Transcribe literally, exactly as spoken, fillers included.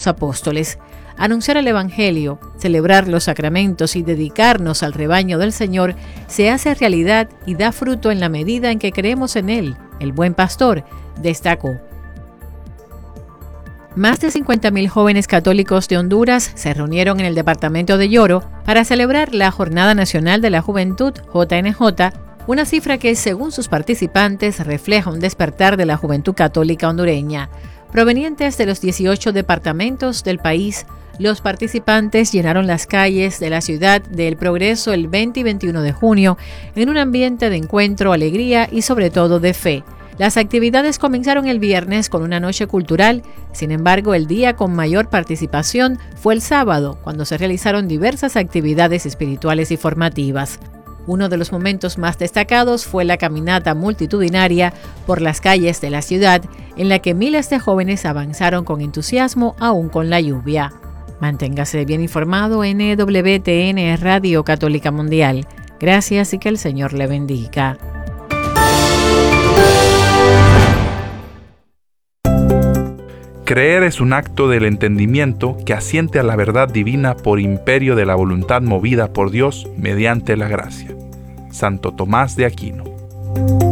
apóstoles. Anunciar el Evangelio, celebrar los sacramentos y dedicarnos al rebaño del Señor se hace realidad y da fruto en la medida en que creemos en Él, el buen pastor, destacó. Más de cincuenta mil jóvenes católicos de Honduras se reunieron en el departamento de Yoro para celebrar la Jornada Nacional de la Juventud, J N J, una cifra que, según sus participantes, refleja un despertar de la juventud católica hondureña. Provenientes de los dieciocho departamentos del país, los participantes llenaron las calles de la ciudad de El Progreso el veinte y veintiuno de junio en un ambiente de encuentro, alegría y sobre todo de fe. Las actividades comenzaron el viernes con una noche cultural, sin embargo, el día con mayor participación fue el sábado, cuando se realizaron diversas actividades espirituales y formativas. Uno de los momentos más destacados fue la caminata multitudinaria por las calles de la ciudad, en la que miles de jóvenes avanzaron con entusiasmo aún con la lluvia. Manténgase bien informado en E W T N Radio Católica Mundial. Gracias y que el Señor le bendiga. Creer es un acto del entendimiento que asiente a la verdad divina por imperio de la voluntad movida por Dios mediante la gracia. Santo Tomás de Aquino.